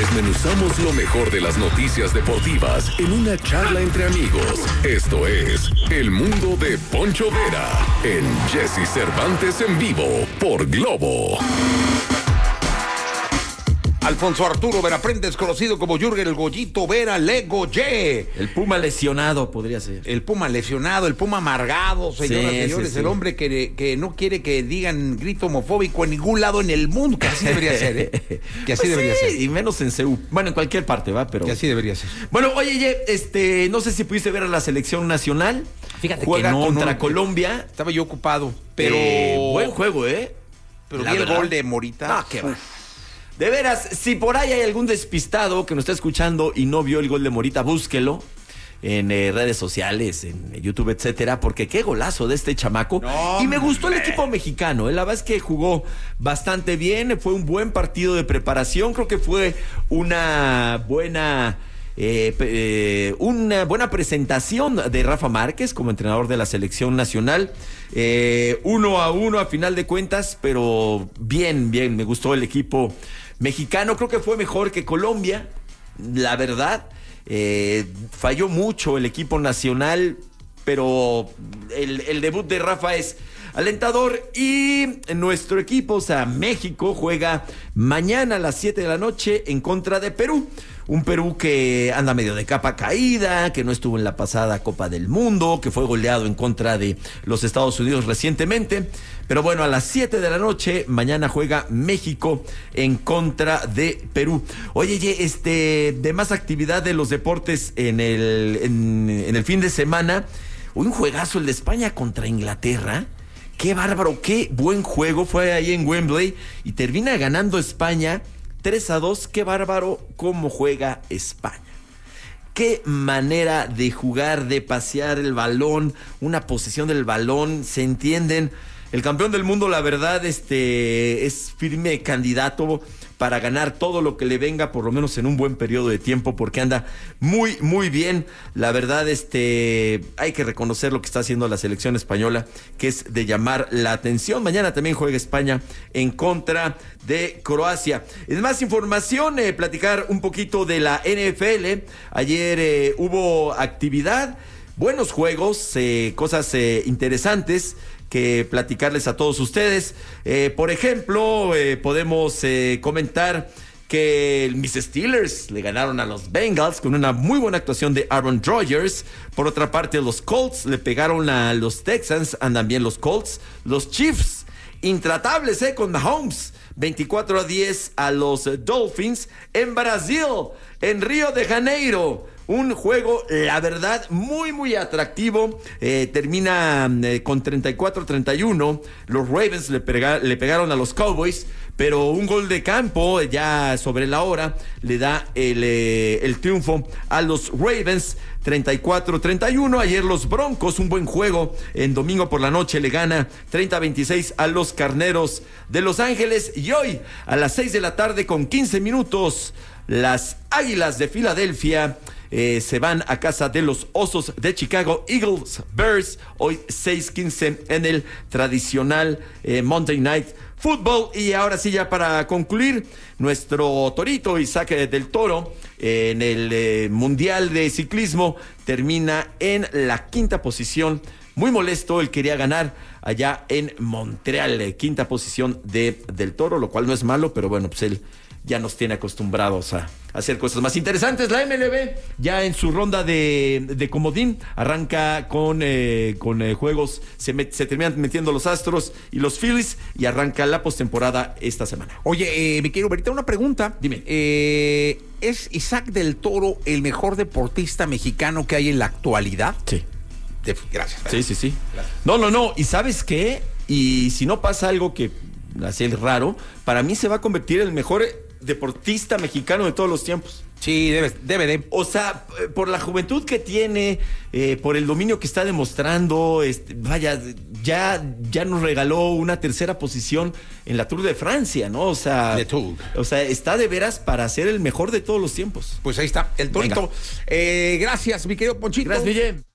desmenuzamos lo mejor de las noticias deportivas en una charla entre amigos. Esto es El Mundo de Poncho Vera en Jesse Cervantes en vivo por Globo. Alfonso Arturo Vera Prentes, conocido como Jürgen el Goyito Vera Legoye. El Puma lesionado podría ser. El Puma lesionado, el Puma amargado, señoras y señores. El hombre que no quiere que digan grito homofóbico en ningún lado en el mundo, que así debería ser, ¿eh? Que así debería ser. Y menos en CEU. Bueno, en cualquier parte, ¿va? Pero... Que así debería ser. Bueno, oye, no sé si pudiste ver a la selección nacional. Fíjate juega que no, contra Colombia. Estaba yo ocupado, pero... buen juego, ¿eh? Pero vi el gol de Morita. Qué va. De veras, si por ahí hay algún despistado que nos está escuchando y no vio el gol de Morita, búsquelo en redes sociales, en YouTube, etcétera, porque qué golazo de este chamaco. No, y me gustó el equipo mexicano, la verdad es que jugó bastante bien, fue un buen partido de preparación, creo que fue una buena presentación de Rafa Márquez como entrenador de la selección nacional. 1-1 a final de cuentas, pero bien, me gustó el equipo mexicano, creo que fue mejor que Colombia, la verdad. Falló mucho el equipo nacional, pero el debut de Rafa es alentador. Y nuestro equipo, o sea, México, juega mañana a las 7 de la noche en contra de Perú. Un Perú que anda medio de capa caída, que no estuvo en la pasada Copa del Mundo, que fue goleado en contra de los Estados Unidos recientemente. Pero bueno, a las 7 de la noche, mañana juega México en contra de Perú. Oye, de más actividad de los deportes en el fin de semana, un juegazo el de España contra Inglaterra. Qué bárbaro, qué buen juego, fue ahí en Wembley y termina ganando España 3-2, qué bárbaro cómo juega España. Qué manera de jugar, de pasear el balón, una posesión del balón, se entienden. El campeón del mundo, la verdad, es firme candidato para ganar todo lo que le venga, por lo menos en un buen periodo de tiempo, porque anda muy bien. La verdad, hay que reconocer lo que está haciendo la selección española, que es de llamar la atención. Mañana también juega España en contra de Croacia. Es más información, platicar un poquito de la NFL. Ayer hubo actividad, buenos juegos, cosas interesantes que platicarles a todos ustedes. Por ejemplo, podemos comentar que mis Steelers le ganaron a los Bengals con una muy buena actuación de Aaron Rodgers. Por otra parte, los Colts le pegaron a los Texans, andan bien los Colts. Los Chiefs, intratables, con Mahomes, 24-10 a los Dolphins. En Brasil, en Río de Janeiro, un juego, la verdad, muy atractivo. Termina con 34-31. Los Ravens le pegaron a los Cowboys, pero un gol de campo ya sobre la hora le da el triunfo a los Ravens, 34-31. Ayer los Broncos, un buen juego, en domingo por la noche le gana 30-26 a los Carneros de Los Ángeles. Y hoy, a las 6 de la tarde con 15 minutos, las Águilas de Filadelfia se van a casa de los Osos de Chicago. Eagles Bears, hoy 6:15 en el tradicional Monday Night Football. Y ahora sí, ya para concluir, nuestro torito Isaac del Toro en el Mundial de Ciclismo termina en la 5ª posición. Muy molesto, él quería ganar allá en Montreal, 5ª posición del Toro, lo cual no es malo, pero bueno, pues él ya nos tiene acostumbrados a hacer cosas más interesantes. La MLB ya en su ronda de comodín arranca con juegos, se terminan metiendo los Astros y los Phillies y arranca la postemporada esta semana. Oye, me quiero ahorita una pregunta. Dime. ¿Es Isaac del Toro el mejor deportista mexicano que hay en la actualidad? Sí. Gracias. Sí. Gracias. No. ¿Y sabes qué? Y si no pasa algo que así es raro, para mí se va a convertir en el mejor deportista mexicano de todos los tiempos. Sí, debe de. O sea, por la juventud que tiene, por el dominio que está demostrando, vaya, ya nos regaló una 3ª posición en la Tour de Francia, ¿no? O sea, está de veras para ser el mejor de todos los tiempos. Pues ahí está, el Torito. Gracias, mi querido Ponchito. Gracias, Guille.